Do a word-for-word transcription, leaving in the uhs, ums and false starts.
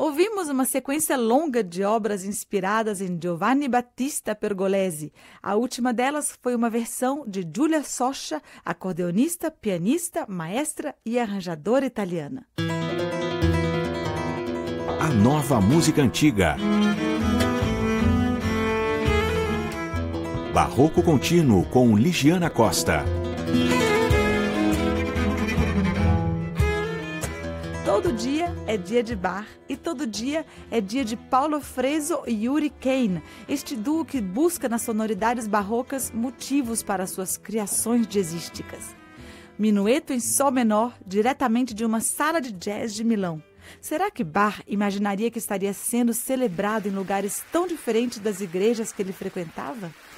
Ouvimos uma sequência longa de obras inspiradas em Giovanni Battista Pergolesi. A última delas foi uma versão de Giulia Soscia, acordeonista, pianista, maestra e arranjadora italiana. A nova música antiga. Barroco Contínuo com Ligiana Costa. Todo dia é dia de Bach e todo dia é dia de Paulo Freso e Yuri Kane, este duo que busca nas sonoridades barrocas motivos para suas criações jazzísticas. Minueto em sol menor, diretamente de uma sala de jazz de Milão. Será que Bach imaginaria que estaria sendo celebrado em lugares tão diferentes das igrejas que ele frequentava?